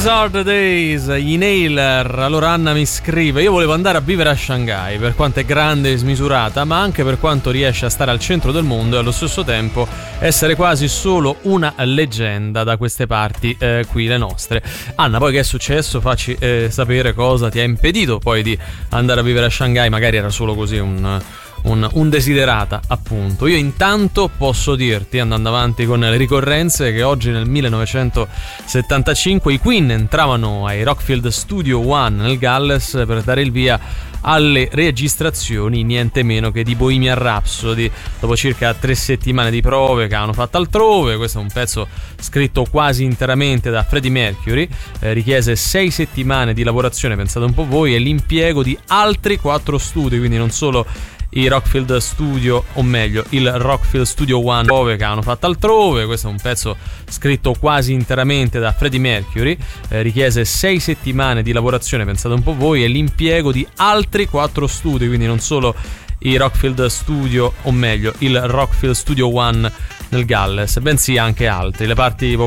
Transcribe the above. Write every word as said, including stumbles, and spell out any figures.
These are the days, i Nailer. Allora Anna mi scrive: io volevo andare a vivere a Shanghai, per quanto è grande e smisurata, ma anche per quanto riesce a stare al centro del mondo e allo stesso tempo essere quasi solo una leggenda da queste parti, eh, qui le nostre. Anna, poi che è successo? Facci eh, sapere cosa ti ha impedito poi di andare a vivere a Shanghai. Magari era solo così un... Un, un desiderata, appunto. Io intanto posso dirti, andando avanti con le ricorrenze, che oggi nel millenovecentosettantacinque i Queen entravano ai Rockfield Studio One nel Galles per dare il via alle registrazioni niente meno che di Bohemian Rhapsody. Dopo circa tre settimane di prove che avevano fatto altrove, questo è un pezzo scritto quasi interamente da Freddie Mercury, eh, richiese sei settimane di lavorazione, pensate un po' voi, e l'impiego di altri quattro studi, quindi non solo i Rockfield Studio, o meglio il Rockfield Studio One che avevano fatto altrove. Questo è un pezzo scritto quasi interamente da Freddie Mercury, eh, richiese sei settimane di lavorazione, pensate un po' voi, e l'impiego di altri quattro studi, quindi non solo i Rockfield Studio, o meglio il Rockfield Studio One nel Galles, bensì anche altri. Le parti